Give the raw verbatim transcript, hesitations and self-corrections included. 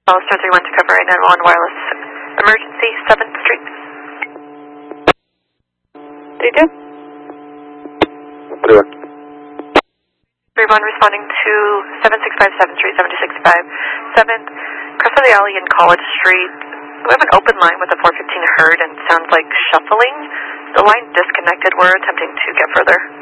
Star three one to cover eight nine one wireless emergency, seventh Street. three two? three one. three one responding to seven six five seventh Street, seven two six five seventh, across the alley in College Street. We have an open line with a four fifteen Herd and sounds like shuffling. The line disconnected. We're attempting to get further.